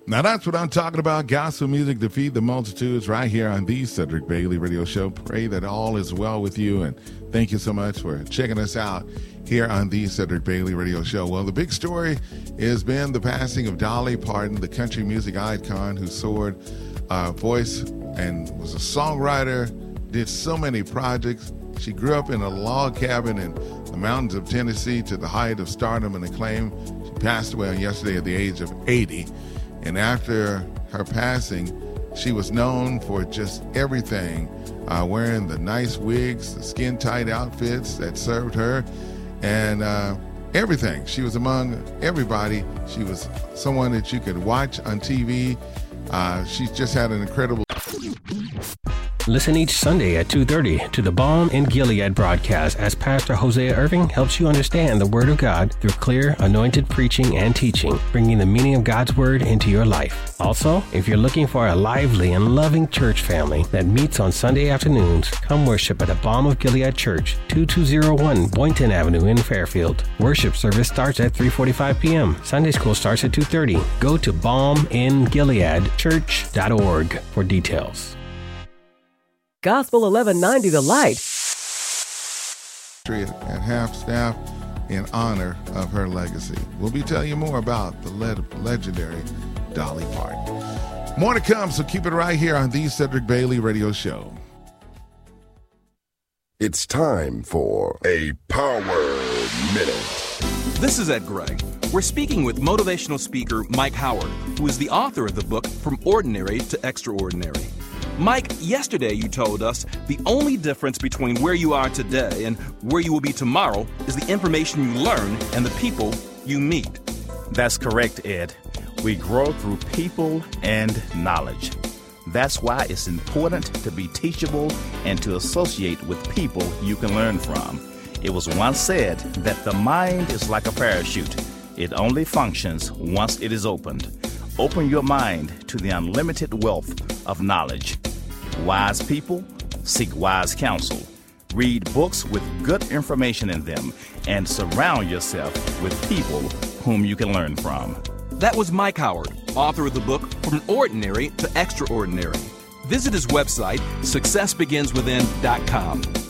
Now that's what I'm talking about. Gospel music to feed the multitudes right here on the Cedric Bailey Radio Show. Pray that all is well with you, and thank you so much for checking us out here on the Cedric Bailey Radio Show. Well, the big story has been the passing of Dolly Parton, the country music icon who soared voice and was a songwriter, did so many projects. She grew up in a log cabin in the mountains of Tennessee to the height of stardom and acclaim. She passed away on yesterday at the age of 80. And after her passing, she was known for just everything, wearing the nice wigs, the skin-tight outfits that served her, and everything. She was among everybody. She was someone that you could watch on TV. She's just had an incredible... Listen each Sunday at 2:30 to the Balm in Gilead broadcast as Pastor Hosea Irving helps you understand the Word of God through clear, anointed preaching and teaching, bringing the meaning of God's Word into your life. Also, if you're looking for a lively and loving church family that meets on Sunday afternoons, come worship at the Balm of Gilead Church, 2201 Boynton Avenue in Fairfield. Worship service starts at 3:45 p.m. Sunday school starts at 2:30. Go to balmingileadchurch.org for details. Gospel 1190 The Light. At half staff in honor of her legacy. We'll be telling you more about the legendary Dolly Parton. More to come, so keep it right here on the Cedric Bailey Radio Show. It's time for a Power Minute. This is Ed Gray. We're speaking with motivational speaker Mike Howard, who is the author of the book From Ordinary to Extraordinary. Mike, yesterday you told us the only difference between where you are today and where you will be tomorrow is the information you learn and the people you meet. That's correct, Ed. We grow through people and knowledge. That's why it's important to be teachable and to associate with people you can learn from. It was once said that the mind is like a parachute. It only functions once it is opened. Open your mind to the unlimited wealth of knowledge. Wise people seek wise counsel. Read books with good information in them and surround yourself with people whom you can learn from. That was Mike Howard, author of the book From Ordinary to Extraordinary. Visit his website, successbeginswithin.com.